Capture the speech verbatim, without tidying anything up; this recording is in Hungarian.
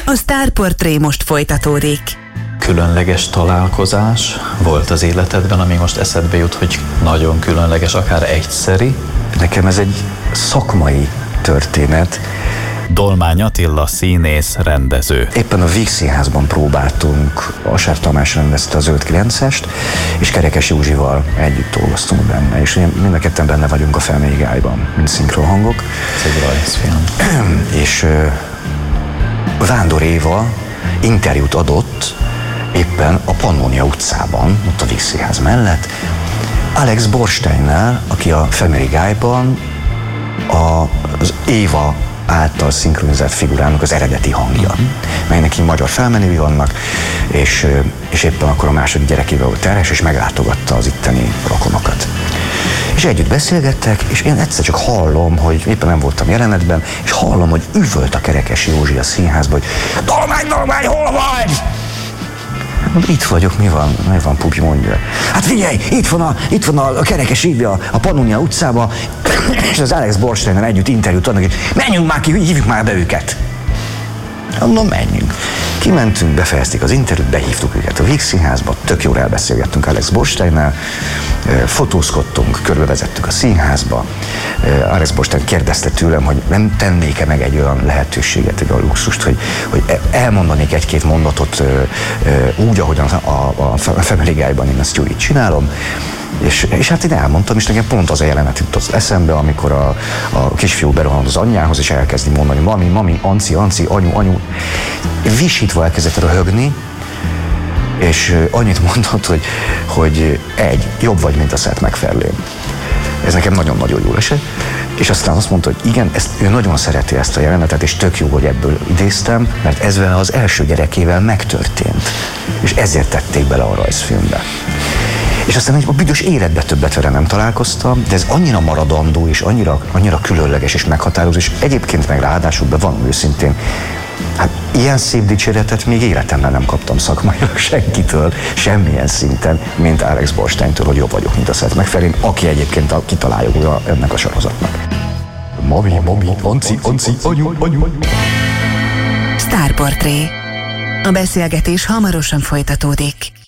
A Sztárportré most folytatódik. Különleges találkozás volt az életedben, ami most eszedbe jut, hogy nagyon különleges, akár egyszeri? Nekem ez egy szakmai történet. Dolmány Attila színész, rendező. Éppen a Víg Színházban próbáltunk, Asár Tamás rendezte a Zöld kilencest, és Kerekes Józsival együtt dolgoztunk benne, és mind a ketten benne vagyunk a Family Guy-ban, mint szinkronhangok. Ez egy rajzfilm. És uh, Vándor Éva interjút adott éppen a Pannonia utcában, ott a Víg Színház mellett, Alex Borsteinnel, aki a Family Guy-ban a, az Éva által szinkronizált figurának az eredeti hangja, uh-huh. melynek így magyar felmenői vannak, és, és éppen akkor a második gyerekével volt terhes, és meglátogatta az itteni rokonokat. És együtt beszélgettek, és én egyszer csak hallom, hogy éppen nem voltam jelenetben, és hallom, hogy üvölt a Kerekes Józsi a színházba, hogy Dolmány, Dolmány, hol vagy? Mondom, itt vagyok, mi van? Mi van, Pupi, mondja. Hát figyelj, itt van a, itt van a Kerekes Józsi a, a Pannonia utcába, és az Alex Borsteinnel együtt interjút adnak, hogy menjünk már ki, hívjuk már be őket. Mondom, menjünk. Kimentünk, befejezték az interjút, behívtuk őket a Víg Színházba, tök jól elbeszélgettünk Alex Borsteinnel, fotózkodtunk, körbevezettük a színházba. Alex Borstein kérdezte tőlem, hogy nem tennék-e meg egy olyan lehetőséget, egy olyan luxust, hogy, hogy elmondanék egy-két mondatot úgy, ahogyan a, a, a Family Guy-ban én ezt úgy csinálom. És, és hát én elmondtam, és nekem pont az a jelenet jutott az eszembe, amikor a, a kisfiú berohant az anyjához, és elkezdi mondani, mami, mami, anci, anci, anyu, anyu. Visítva elkezdett röhögni, és annyit mondott, hogy, hogy egy, jobb vagy, mint a Seth MacFarlane. Ez nekem nagyon-nagyon jól esett. És aztán azt mondta, hogy igen, ezt, ő nagyon szereti ezt a jelenetet, és tök jó, hogy ebből idéztem, mert ez vele az első gyerekével megtörtént. És ezért tették bele a rajzfilmbe. És aztán a büdös életben többet vele nem találkoztam, de ez annyira maradandó, és annyira, annyira különleges és meghatározó, és egyébként meg ráadásul bevallom őszintén, hát ilyen szép dicséretet még életemben nem kaptam szakmailag senkitől, semmilyen szinten, mint Alex Borsteintől, hogy jobb vagyok, mint a Seth MacFarlane, aki egyébként a kitalálója ennek a sorozatnak. Mami, mami, anci, anci, anyu, anyu. Sztárportré. A beszélgetés hamarosan folytatódik.